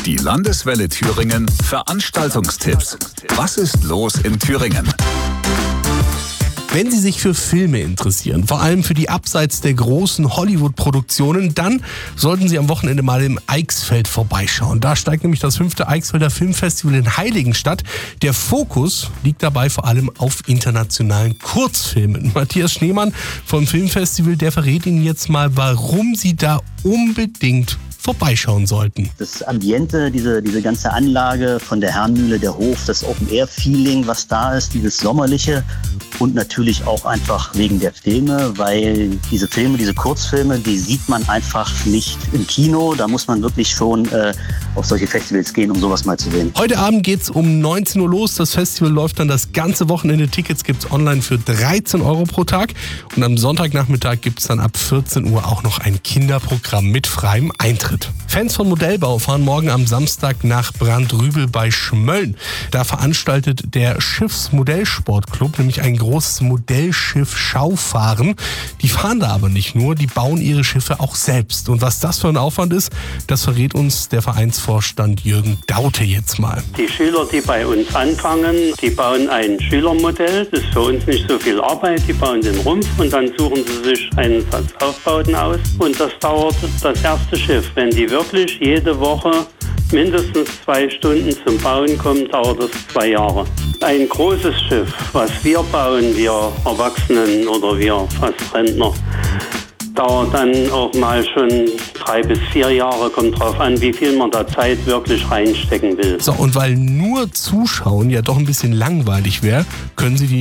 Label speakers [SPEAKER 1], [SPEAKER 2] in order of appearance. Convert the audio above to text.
[SPEAKER 1] Die Landeswelle Thüringen Veranstaltungstipps. Was ist los in Thüringen?
[SPEAKER 2] Wenn Sie sich für Filme interessieren, vor allem für die abseits der großen Hollywood-Produktionen, dann sollten Sie am Wochenende mal im Eichsfeld vorbeischauen. Da steigt nämlich das 5. Eichsfelder Filmfestival in Heiligenstadt. Der Fokus liegt dabei vor allem auf internationalen Kurzfilmen. Matthias Schneemann vom Filmfestival, der verrät Ihnen jetzt mal, warum Sie da unbedingt vorbeischauen sollten.
[SPEAKER 3] Das Ambiente, diese ganze Anlage von der Herrenmühle, der Hof, das Open-Air-Feeling, was da ist, dieses Sommerliche und natürlich auch einfach wegen der Filme, weil diese Filme, diese Kurzfilme, die sieht man einfach nicht im Kino. Da muss man wirklich schon auf solche Festivals gehen, um sowas mal zu sehen.
[SPEAKER 2] Heute Abend geht's um 19 Uhr los. Das Festival läuft dann das ganze Wochenende. Tickets gibt's online für 13 € pro Tag. Und am Sonntagnachmittag gibt's dann ab 14 Uhr auch noch ein Kinderprogramm mit freiem Eintritt. Fans von Modellbau fahren morgen am Samstag nach Brandrübel bei Schmölln. Da veranstaltet der Schiffsmodellsportclub nämlich ein großes Modellschiff-Schaufahren. Die fahren da aber nicht nur, die bauen ihre Schiffe auch selbst. Und was das für ein Aufwand ist, das verrät uns der Vereinsvorstand Jürgen Daute jetzt mal.
[SPEAKER 4] Die Schüler, die bei uns anfangen, die bauen ein Schülermodell. Das ist für uns nicht so viel Arbeit. Die bauen den Rumpf und dann suchen sie sich einen Satz Aufbauten aus. Und das dauert das erste Schiff. Wenn die wirklich jede Woche mindestens 2 Stunden zum Bauen kommen, dauert es 2 Jahre. Ein großes Schiff, was wir bauen, wir Erwachsenen oder wir fast Rentner, dauert dann auch mal schon 3 bis 4 Jahre, kommt drauf an, wie viel man da Zeit wirklich reinstecken will.
[SPEAKER 2] So, und weil nur Zuschauen ja doch ein bisschen langweilig wäre, können Sie die